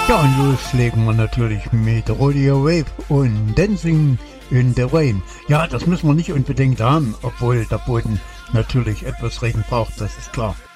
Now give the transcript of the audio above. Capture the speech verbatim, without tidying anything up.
Ja, und los legen wir natürlich mit Rodeo Wave und Dancing in the Rain. Ja, das müssen wir nicht unbedingt haben, obwohl der Boden natürlich etwas Regen braucht, das ist klar.